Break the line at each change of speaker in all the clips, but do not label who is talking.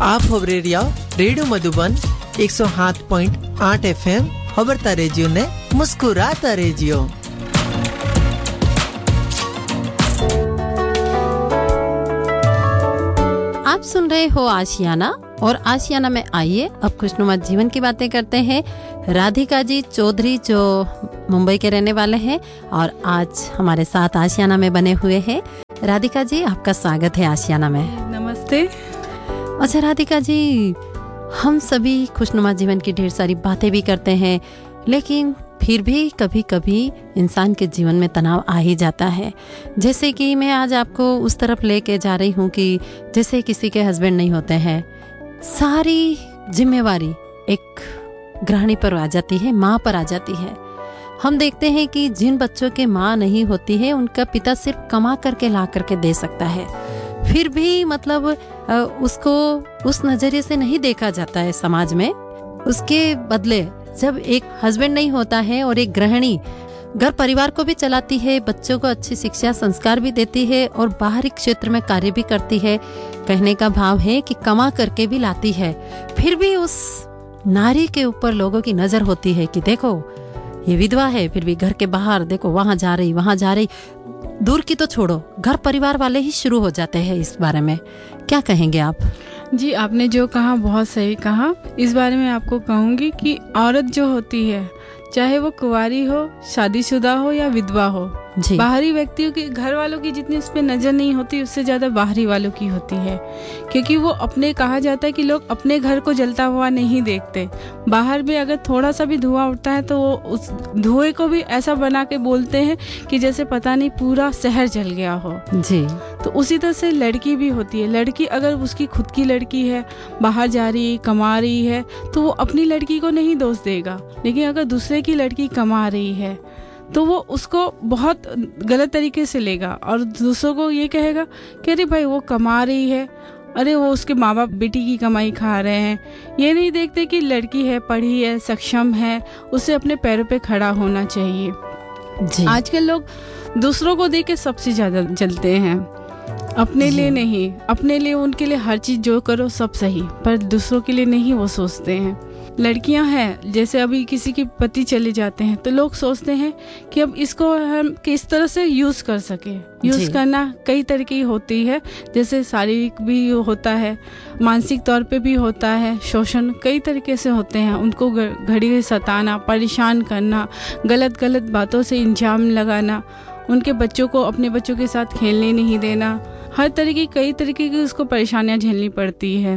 आप खबरे radio Madhuban 107.8 FM खबरता रेजियो ने मुस्कुराता रेजियो।
आप सुन रहे हो आशियाना, और आशियाना में आइए अब खुशनुमा जीवन की बातें करते हैं। राधिका जी चौधरी जो मुंबई के रहने वाले हैं और आज हमारे साथ आशियाना में बने हुए हैं। राधिका जी, आपका स्वागत है आशियाना में।
नमस्ते।
अच्छा राधिका जी, हम सभी खुशनुमा जीवन की ढेर सारी बातें भी करते हैं, लेकिन फिर भी कभी कभी इंसान के जीवन में तनाव आ ही जाता है। जैसे कि मैं आज आपको उस तरफ लेके जा रही हूँ कि जैसे किसी के हस्बैंड नहीं होते हैं, सारी जिम्मेवारी एक गृहिणी पर आ जाती है, माँ पर आ जाती है। हम देखते हैं कि जिन बच्चों के माँ नहीं होती है, उनका पिता सिर्फ कमा करके ला करके दे सकता है, फिर भी मतलब उसको उस नजरिए से नहीं देखा जाता है समाज में। उसके बदले जब एक हस्बैंड नहीं होता है और एक गृहिणी घर परिवार को भी चलाती है, बच्चों को अच्छी शिक्षा संस्कार भी देती है और बाहरी क्षेत्र में कार्य भी करती है, कहने का भाव है कि कमा करके भी लाती है, फिर भी उस नारी के ऊपर लोगों की नजर होती है कि देखो ये विधवा है, फिर भी घर के बाहर देखो वहां जा रही वहां जा रही। दूर की तो छोड़ो, घर परिवार वाले ही शुरू हो जाते हैं। इस बारे में क्या कहेंगे आप?
जी, आपने जो कहा बहुत सही कहा। इस बारे में आपको कहूँगी कि औरत जो होती है, चाहे वो कुंवारी हो, शादीशुदा हो या विधवा हो, बाहरी व्यक्तियों की, घर वालों की जितनी उस पर नजर नहीं होती, उससे ज्यादा बाहरी वालों की होती है। क्योंकि वो अपने, कहा जाता है कि लोग अपने घर को जलता हुआ नहीं देखते। बाहर भी अगर थोड़ा सा भी धुआं उठता है तो वो उस धुएं को भी ऐसा बना के बोलते हैं कि जैसे पता नहीं पूरा शहर जल गया हो।
जी।
तो उसी तरह से लड़की भी होती है। लड़की अगर उसकी खुद की लड़की है, बाहर जा रही, कमा रही है, तो वो अपनी लड़की को नहीं दोष देगा। लेकिन अगर दूसरे की लड़की कमा रही है तो वो उसको बहुत गलत तरीके से लेगा और दूसरों को ये कहेगा कि अरे भाई वो कमा रही है, अरे वो उसके माँ बाप बेटी की कमाई खा रहे हैं। ये नहीं देखते कि लड़की है, पढ़ी है, सक्षम है, उसे अपने पैरों पे खड़ा होना चाहिए। जी। आजकल लोग दूसरों को देख के सबसे ज्यादा जलते हैं, अपने लिए नहीं। अपने लिए उनके लिए हर चीज जो करो सब सही, पर दूसरों के लिए नहीं वो सोचते हैं। लड़कियां हैं, जैसे अभी किसी के पति चले जाते हैं तो लोग सोचते हैं कि अब इसको हम किस तरह से यूज कर सके। यूज करना कई तरह की होती है, जैसे शारीरिक भी होता है, मानसिक तौर पे भी होता है, शोषण कई तरीके से होते हैं। उनको घड़ी सताना, परेशान करना, गलत गलत बातों से इल्जाम लगाना, उनके बच्चों को अपने बच्चों के साथ खेलने नहीं देना, हर तरह की कई तरीके की उसको परेशानियां झेलनी पड़ती है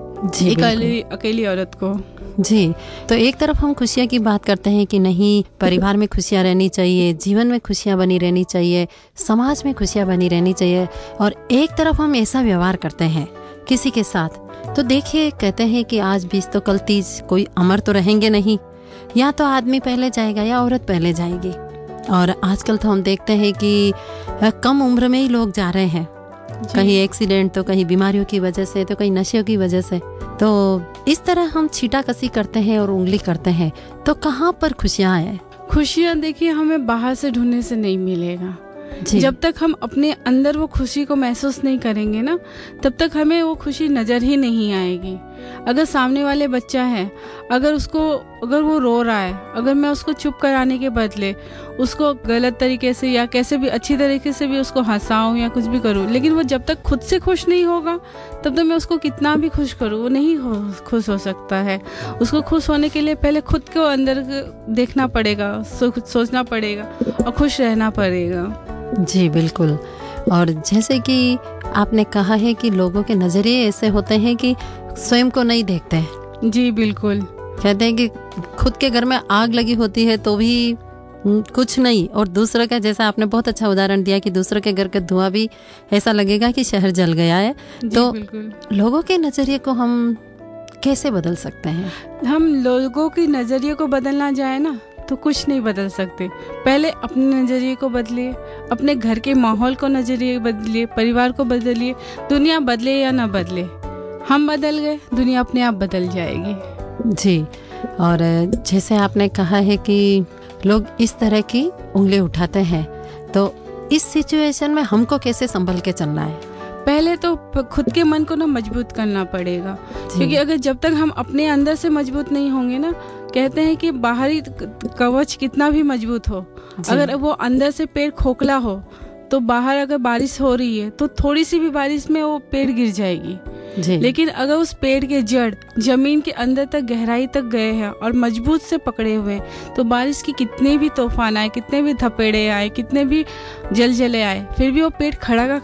अकेली औरत को।
जी। तो एक तरफ हम खुशियाँ की बात करते हैं कि नहीं, परिवार में खुशियाँ रहनी चाहिए, जीवन में खुशियाँ बनी रहनी चाहिए, समाज में खुशियाँ बनी रहनी चाहिए, और एक तरफ हम ऐसा व्यवहार करते हैं किसी के साथ। तो देखिए, कहते हैं कि आज 20 तो कल 30, कोई अमर तो रहेंगे नहीं, या तो आदमी पहले जाएगा या औरत पहले जाएगी। और आजकल तो हम देखते हैं कि कम उम्र में ही लोग जा रहे हैं, कहीं एक्सीडेंट तो कहीं बीमारियों की वजह से तो कहीं नशे की वजह से। तो इस तरह हम छीटाकसी करते हैं और उंगली करते हैं, तो कहाँ पर खुशियाँ हैं?
खुशियाँ देखिए हमें बाहर से ढूंढने से नहीं मिलेगा। जब तक हम अपने अंदर वो खुशी को महसूस नहीं करेंगे ना, तब तक हमें वो खुशी नजर ही नहीं आएगी। अगर सामने वाले बच्चा है, अगर वो रो रहा है, अगर मैं उसको चुप कराने के बदले उसको गलत तरीके से या कैसे भी अच्छी तरीके से भी उसको हंसाऊं या कुछ भी करूं, लेकिन वो जब तक खुद से खुश नहीं होगा तब तक मैं उसको कितना भी खुश करूं वो नहीं खुश हो सकता है। उसको खुश होने के लिए पहले खुद को अंदर देखना पड़ेगा, सोचना पड़ेगा और खुश रहना पड़ेगा।
जी बिल्कुल। और जैसे कि आपने कहा है कि लोगों के नजरिए ऐसे होते हैं कि स्वयं को नहीं देखते हैं।
जी बिल्कुल।
कहते हैं कि खुद के घर में आग लगी होती है तो भी कुछ नहीं, और दूसरों का, जैसा आपने बहुत अच्छा उदाहरण दिया कि दूसरों के घर का धुआं भी ऐसा लगेगा कि शहर जल गया है। तो लोगों के नजरिए को हम कैसे बदल सकते हैं? हम
लोगों के नजरिए को बदलना जाए ना तो कुछ नहीं बदल सकते। पहले अपने नजरिए को बदलिए, अपने घर के माहौल को नजरिए बदलिए, परिवार को बदलिए। दुनिया बदले या ना बदले, हम बदल गए, दुनिया अपने आप बदल जाएगी।
जी। और जैसे आपने कहा है कि लोग इस तरह की उंगली उठाते हैं, तो इस सिचुएशन में हमको कैसे संभल के चलना है?
पहले तो खुद के मन को ना मजबूत करना पड़ेगा, क्योंकि अगर जब तक हम अपने अंदर से मजबूत नहीं होंगे ना, कहते हैं कि बाहरी कवच कितना भी मजबूत हो, अगर वो अंदर से पेड़ खोखला हो तो बाहर अगर बारिश हो रही है तो थोड़ी सी भी बारिश में वो पेड़ गिर जाएगी। लेकिन अगर उस पेड़ के जड़ जमीन के अंदर तक गहराई तक गए हैं और मजबूत से पकड़े हुए हैं, तो बारिश की कितने भी तूफान आए, कितने भी थपेड़े आए, कितने भी जलजले आए, फिर भी वो पेड़ खड़ा का